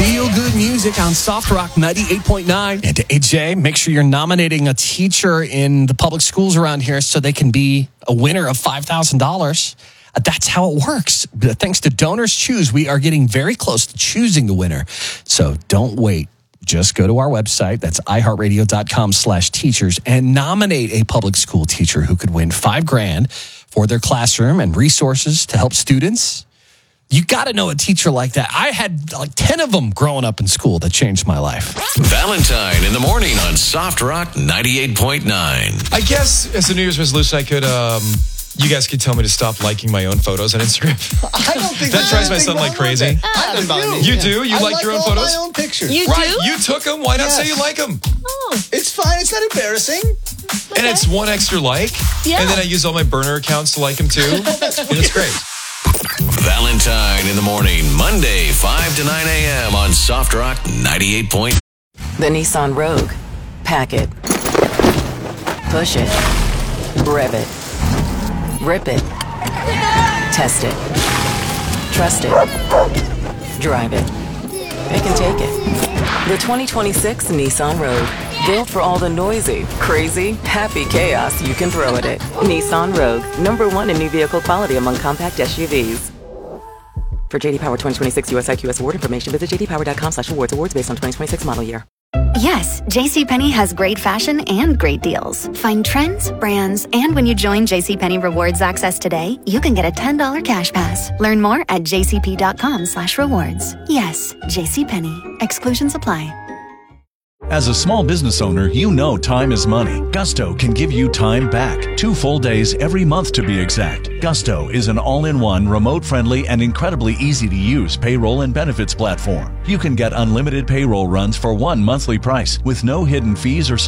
Feel good music on Soft Rock 98.9. And to AJ, make sure you're nominating a teacher in the public schools around here so they can be a winner of $5,000. That's how it works. Thanks to Donors Choose, we are getting very close to choosing the winner. So don't wait. Just go to our website. That's iHeartRadio.com/teachers and nominate a public school teacher who could win $5,000 for their classroom and resources to help students. You got to know a teacher like that. I had like 10 of them growing up in school that changed my life. Valentine in the morning on Soft Rock 98.9. I guess as a New Year's resolution, I could, you guys could tell me to stop liking my own photos on Instagram. I don't think that drives my son like crazy. You do? You like your own photos? I like all my own pictures. You Right, do? you took them. Why not say you like them? Oh, It's fine. It's not embarrassing. And it's one extra like. Yeah. And then I use all my burner accounts to like them too. And it's great. Valentine in the morning, Monday, 5 to 9 a.m. on Soft Rock 98.9. The Nissan Rogue. Pack it. Push it. Rev it. Rip it. Test it. Trust it. Drive it. Pick and take it. The 2026 Nissan Rogue. Built for all the noisy, crazy, happy chaos you can throw at it. Nissan Rogue. #1 in new vehicle quality among compact SUVs. For JD Power 2026 US IQS award information, visit jdpower.com/awards. Awards based on 2026 model year. Yes, JCPenney has great fashion and great deals. Find trends, brands, and when you join JCPenney Rewards Access today, you can get a $10 cash pass. Learn more at jcp.com/rewards. Yes, JCPenney. Exclusions apply. As a small business owner, you know time is money. Gusto can give you time back. 2 full days every month to be exact. Gusto is an all-in-one, remote-friendly, and incredibly easy-to-use payroll and benefits platform. You can get unlimited payroll runs for one monthly price with no hidden fees or